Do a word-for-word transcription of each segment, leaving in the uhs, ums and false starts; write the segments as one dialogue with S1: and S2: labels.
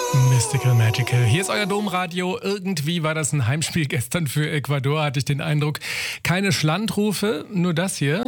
S1: Mystical Magical. Hier ist euer Domradio. Irgendwie war das ein Heimspiel gestern für Ecuador, hatte ich den Eindruck. Keine Schlandrufe, nur das hier.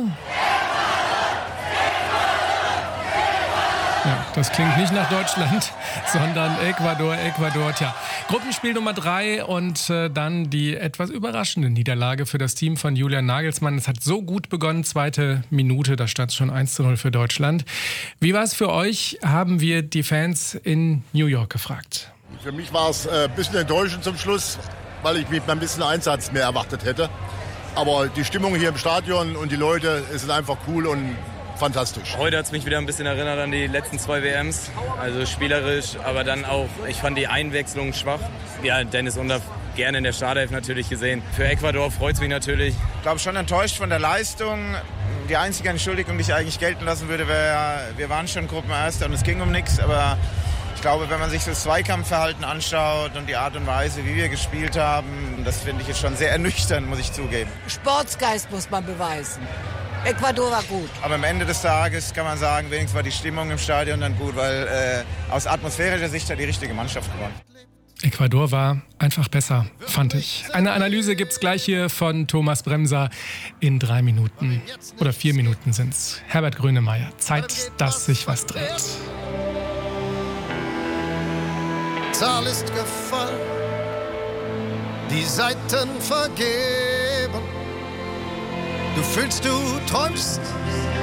S1: Ja, das klingt nicht nach Deutschland, sondern Ecuador, Ecuador. Tja, Gruppenspiel Nummer drei und äh, dann die etwas überraschende Niederlage für das Team von Julian Nagelsmann. Es hat so gut begonnen, zweite Minute, da stand es schon eins zu null für Deutschland. Wie war es für euch, haben wir die Fans in New York gefragt.
S2: Für mich war es äh, ein bisschen enttäuschend zum Schluss, weil ich mit ein bisschen Einsatz mehr erwartet hätte. Aber die Stimmung hier im Stadion und die Leute sind einfach cool und fantastisch.
S3: Heute hat es mich wieder ein bisschen erinnert an die letzten zwei W Ms. Also spielerisch, aber dann auch, ich fand die Einwechslung schwach. Ja, Dennis Undaff gerne in der Startelf natürlich gesehen. Für Ecuador freut es mich natürlich.
S4: Ich glaube schon enttäuscht von der Leistung. Die einzige Entschuldigung, die ich eigentlich gelten lassen würde, wäre, wir waren schon Gruppenerster und es ging um nichts. Aber ich glaube, wenn man sich das Zweikampfverhalten anschaut und die Art und Weise, wie wir gespielt haben, das finde ich jetzt schon sehr ernüchternd, muss ich zugeben.
S5: Sportsgeist muss man beweisen. Ecuador war gut.
S4: Aber am Ende des Tages kann man sagen, wenigstens war die Stimmung im Stadion dann gut, weil äh, aus atmosphärischer Sicht hat die richtige Mannschaft gewonnen.
S1: Ecuador war einfach besser, fand ich. Eine Analyse gibt's gleich hier von Thomas Bremser in drei Minuten. Oder vier Minuten sind's. Herbert Grönemeyer. Zeit, dass sich was dreht.
S6: Zahl ist gefallen, die Seiten vergeben. Du fühlst, du träumst